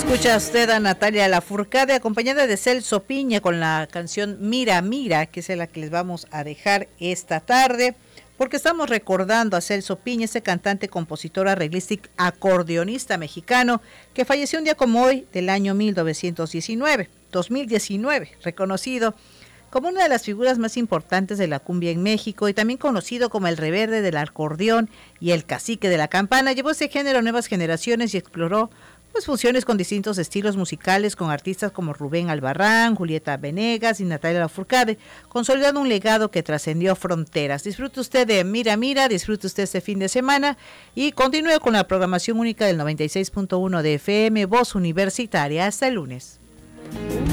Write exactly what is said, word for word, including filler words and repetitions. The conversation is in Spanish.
Escucha usted a Natalia Lafourcade acompañada de Celso Piña con la canción Mira, Mira, que es la que les vamos a dejar esta tarde, porque estamos recordando a Celso Piña, ese cantante, compositor, arreglista y acordeonista mexicano que falleció un día como hoy del año mil novecientos diecinueve, dos mil diecinueve, reconocido como una de las figuras más importantes de la cumbia en México y también conocido como el reverde del acordeón y el cacique de la campana. Llevó ese género a nuevas generaciones y exploró pues fusiones con distintos estilos musicales con artistas como Rubén Albarrán, Julieta Venegas y Natalia Lafourcade, consolidando un legado que trascendió fronteras. Disfrute usted de Mira Mira, disfrute usted este fin de semana y continúe con la programación única del noventa y seis punto uno de F M, Voz Universitaria. Hasta el lunes.